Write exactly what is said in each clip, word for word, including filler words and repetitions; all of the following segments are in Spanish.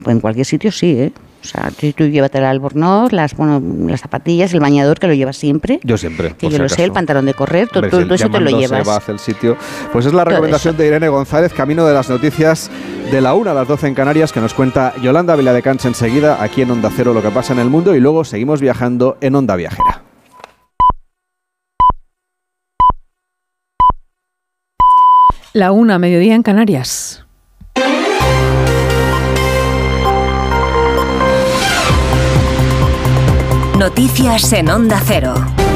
Pues en cualquier sitio sí, ¿eh? O sea, tú, tú llévate el albornoz, las, bueno, las zapatillas, el bañador, que lo llevas siempre. Yo siempre, que yo lo sé, el pantalón de correr, todo, todo, todo eso te lo llevas. Se va hacia el sitio. Pues es la recomendación de Irene González, camino de las noticias de la una a las doce en Canarias, que nos cuenta Yolanda Viladecans enseguida, aquí en Onda Cero, lo que pasa en el mundo, y luego seguimos viajando en Onda Viajera. La una, mediodía en Canarias. Noticias en Onda Cero.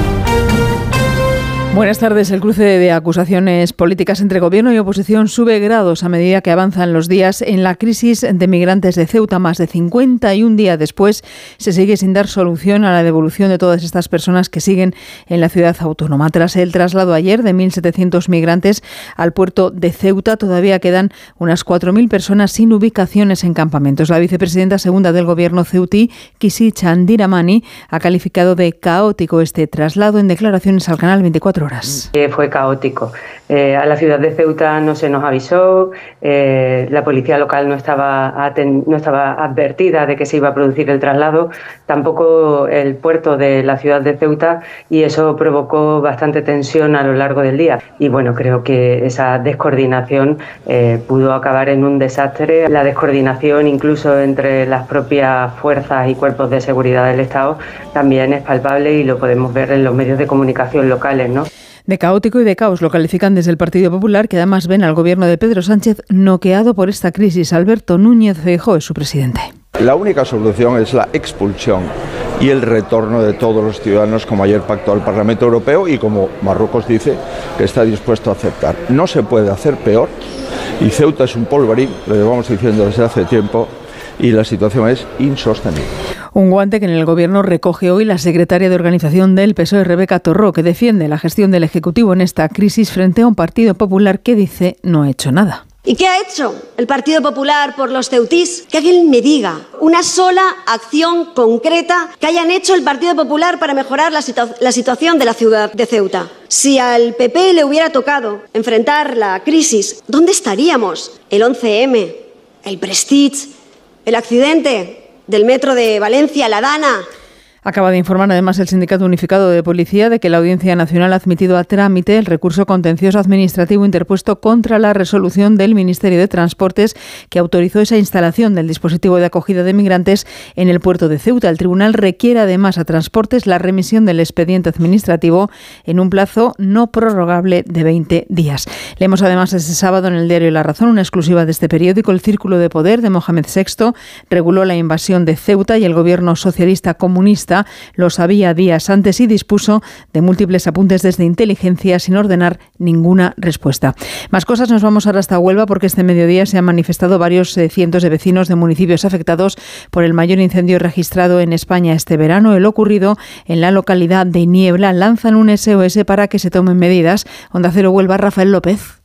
Buenas tardes. El cruce de acusaciones políticas entre gobierno y oposición sube grados a medida que avanzan los días en la crisis de migrantes de Ceuta. Más de cincuenta y un días después se sigue sin dar solución a la devolución de todas estas personas que siguen en la ciudad autónoma. Tras el traslado ayer de mil setecientos migrantes al puerto de Ceuta, todavía quedan unas cuatro mil personas sin ubicaciones en campamentos. La vicepresidenta segunda del gobierno ceutí, Kisi Chandiramani, ha calificado de caótico este traslado en declaraciones al canal veinticuatro horas. Eh, fue caótico. Eh, a la ciudad de Ceuta no se nos avisó, eh, la policía local no estaba, aten- no estaba advertida de que se iba a producir el traslado, tampoco el puerto de la ciudad de Ceuta, y eso provocó bastante tensión a lo largo del día. Y bueno, creo que esa descoordinación eh, pudo acabar en un desastre. La descoordinación incluso entre las propias fuerzas y cuerpos de seguridad del Estado también es palpable y lo podemos ver en los medios de comunicación locales, ¿no? De caótico y de caos lo califican desde el Partido Popular, que además ven al gobierno de Pedro Sánchez noqueado por esta crisis. Alberto Núñez Feijóo es su presidente. La única solución es la expulsión y el retorno de todos los ciudadanos, como ayer pactó el Parlamento Europeo y como Marruecos dice que está dispuesto a aceptar. No se puede hacer peor y Ceuta es un polvorín, lo llevamos diciendo desde hace tiempo, y la situación es insostenible. Un guante que en el Gobierno recoge hoy la secretaria de Organización del P S O E, Rebeca Torró, que defiende la gestión del Ejecutivo en esta crisis frente a un Partido Popular que dice no ha hecho nada. ¿Y qué ha hecho el Partido Popular por los ceutís? Que alguien me diga una sola acción concreta que hayan hecho el Partido Popular para mejorar la, situa- la situación de la ciudad de Ceuta. Si al P P le hubiera tocado enfrentar la crisis, ¿dónde estaríamos? El once eme, el Prestige, el accidente del metro de Valencia, la Dana. Acaba de informar además el Sindicato Unificado de Policía de que la Audiencia Nacional ha admitido a trámite el recurso contencioso administrativo interpuesto contra la resolución del Ministerio de Transportes que autorizó esa instalación del dispositivo de acogida de migrantes en el puerto de Ceuta. El tribunal requiere además a Transportes la remisión del expediente administrativo en un plazo no prorrogable de veinte días. Leemos además este sábado en el diario La Razón, una exclusiva de este periódico: el Círculo de Poder de Mohamed sexto reguló la invasión de Ceuta y el gobierno socialista comunista lo sabía días antes y dispuso de múltiples apuntes desde inteligencia sin ordenar ninguna respuesta. Más cosas, nos vamos ahora hasta Huelva porque este mediodía se han manifestado varios eh, cientos de vecinos de municipios afectados por el mayor incendio registrado en España este verano. El ocurrido en la localidad de Niebla. Lanzan un ese o ese para que se tomen medidas. Onda Cero Huelva, Rafael López.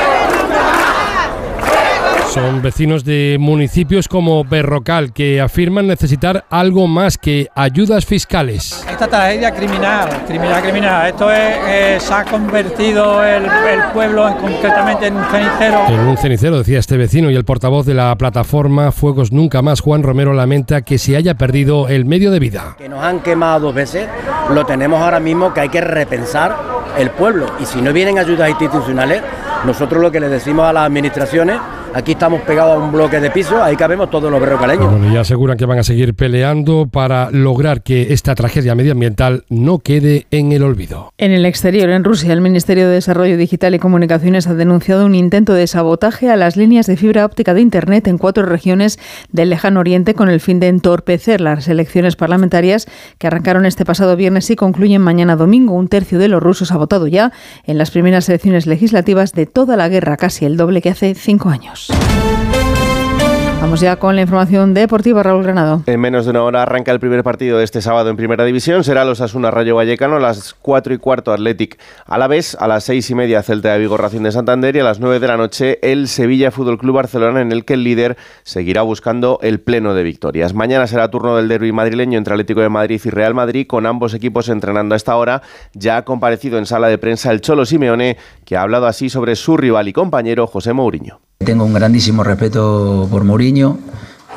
Son vecinos de municipios como Berrocal que afirman necesitar algo más que ayudas fiscales. Esta tragedia criminal, criminal, criminal. Esto es, eh, se ha convertido el, el pueblo en, concretamente en un cenicero. En un cenicero, decía este vecino, y el portavoz de la plataforma Fuegos Nunca Más, Juan Romero, lamenta que se haya perdido el medio de vida. Que nos han quemado dos veces, lo tenemos ahora mismo que hay que repensar el pueblo. Y si no vienen ayudas institucionales, nosotros lo que le decimos a las administraciones, aquí estamos pegados a un bloque de piso, ahí cabemos todos los berrocaleños. Bueno, y aseguran que van a seguir peleando para lograr que esta tragedia medioambiental no quede en el olvido. En el exterior, en Rusia, el Ministerio de Desarrollo Digital y Comunicaciones ha denunciado un intento de sabotaje a las líneas de fibra óptica de Internet en cuatro regiones del Lejano Oriente con el fin de entorpecer las elecciones parlamentarias que arrancaron este pasado viernes y concluyen mañana domingo. Un tercio de los rusos ha votado ya en las primeras elecciones legislativas de toda la guerra, casi el doble que hace cinco años. Vamos ya con la información deportiva, Raúl Granado. En menos de una hora arranca el primer partido de este sábado en Primera División. Será los Osasuna Rayo Vallecano, a las cuatro y cuarto Athletic Alavés, a las seis y media Celta de Vigo Racing de Santander y a las nueve de la noche el Sevilla Fútbol Club Barcelona, en el que el líder seguirá buscando el pleno de victorias. Mañana será turno del derbi madrileño entre Atlético de Madrid y Real Madrid, con ambos equipos entrenando a esta hora. Ya ha comparecido en sala de prensa el Cholo Simeone, que ha hablado así sobre su rival y compañero José Mourinho. Tengo un grandísimo respeto por Mourinho,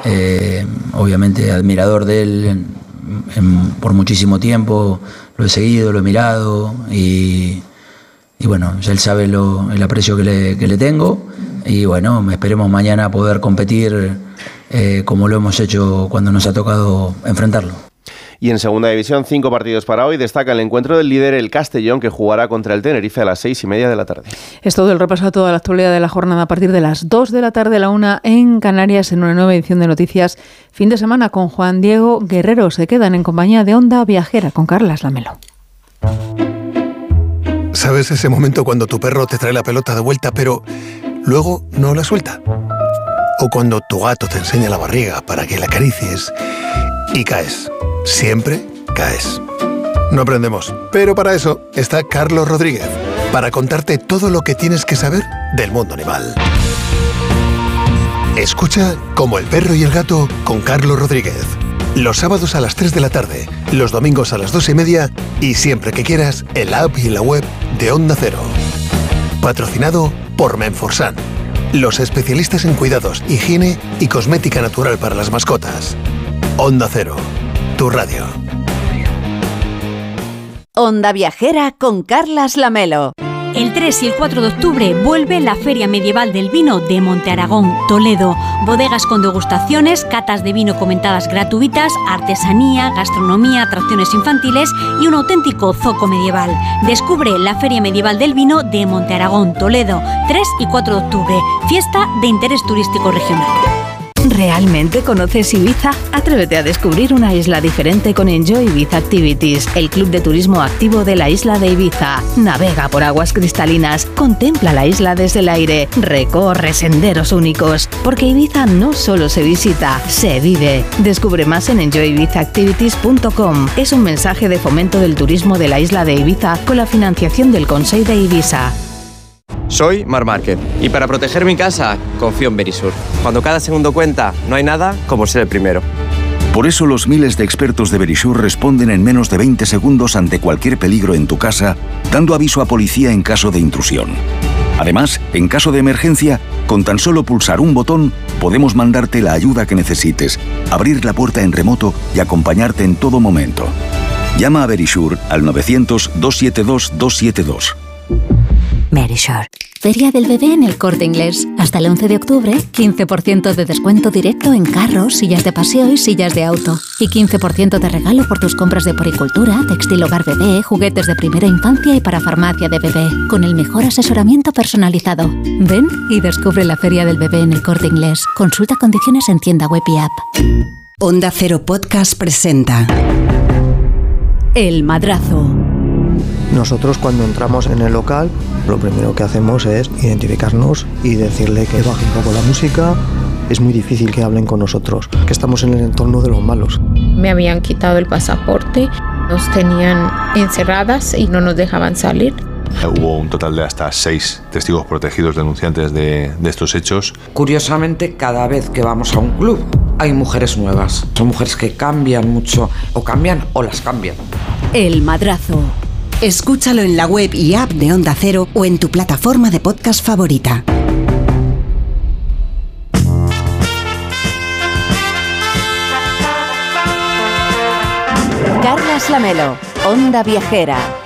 eh, obviamente admirador de él en, en, por muchísimo tiempo, lo he seguido, lo he mirado y, y bueno, él sabe lo, el aprecio que le, que le tengo y bueno, esperemos mañana poder competir eh, como lo hemos hecho cuando nos ha tocado enfrentarlo. Y en segunda división, cinco partidos para hoy. Destaca el encuentro del líder, el Castellón, que jugará contra el Tenerife a las seis y media de la tarde. Es todo el repaso a toda la actualidad de la jornada a partir de las dos de la tarde, la una en Canarias, en una nueva edición de Noticias. Fin de semana con Juan Diego Guerrero. Se quedan en compañía de Onda Viajera con Carlas Lamelo. ¿Sabes ese momento cuando tu perro te trae la pelota de vuelta, pero luego no la suelta? O cuando tu gato te enseña la barriga para que la acaricies y caes. Siempre caes. No aprendemos, pero para eso está Carlos Rodríguez, para contarte todo lo que tienes que saber del mundo animal. Escucha Como el perro y el gato con Carlos Rodríguez. Los sábados a las tres de la tarde, los domingos a las dos y media y siempre que quieras en la app y en la web de Onda Cero. Patrocinado por Menforsan, los especialistas en cuidados, higiene y cosmética natural para las mascotas. Onda Cero, tu radio. Onda Viajera con Carlas Lamelo. El tres y el cuatro de octubre vuelve la Feria Medieval del Vino de Monte Aragón, Toledo. Bodegas con degustaciones, catas de vino comentadas gratuitas, artesanía, gastronomía, atracciones infantiles y un auténtico zoco medieval. Descubre la Feria Medieval del Vino de Monte Aragón, Toledo, tres y cuatro de octubre. Fiesta de interés turístico regional. ¿Realmente conoces Ibiza? Atrévete a descubrir una isla diferente con Enjoy Ibiza Activities, el club de turismo activo de la isla de Ibiza. Navega por aguas cristalinas, contempla la isla desde el aire, recorre senderos únicos, porque Ibiza no solo se visita, se vive. Descubre más en enjoy ibiza activities punto com. Es un mensaje de fomento del turismo de la isla de Ibiza con la financiación del Consell de Ibiza. Soy Marc Márquez y para proteger mi casa confío en Verisur. Cuando cada segundo cuenta, no hay nada como ser el primero. Por eso los miles de expertos de Verisur responden en menos de veinte segundos ante cualquier peligro en tu casa, dando aviso a policía en caso de intrusión. Además, en caso de emergencia, con tan solo pulsar un botón, podemos mandarte la ayuda que necesites, abrir la puerta en remoto y acompañarte en todo momento. Llama a Verisur al novecientos, doscientos setenta y dos, doscientos setenta y dos. Verisur. Feria del Bebé en El Corte Inglés. Hasta el once de octubre, quince por ciento de descuento directo en carros, sillas de paseo y sillas de auto. Y quince por ciento de regalo por tus compras de poricultura, textil hogar bebé, juguetes de primera infancia y para farmacia de bebé. Con el mejor asesoramiento personalizado. Ven y descubre la Feria del Bebé en El Corte Inglés. Consulta condiciones en tienda web y app. Onda Cero Podcast presenta El Madrazo. Nosotros cuando entramos en el local, lo primero que hacemos es identificarnos y decirle que baje un poco la música. Es muy difícil que hablen con nosotros, que estamos en el entorno de los malos. Me habían quitado el pasaporte, nos tenían encerradas y no nos dejaban salir. Hubo un total de hasta seis testigos protegidos denunciantes de, de estos hechos. Curiosamente, cada vez que vamos a un club hay mujeres nuevas. Son mujeres que cambian mucho, o cambian o las cambian. El Madrazo. Escúchalo en la web y app de Onda Cero o en tu plataforma de podcast favorita. Carlas Lamelo, Onda Viajera.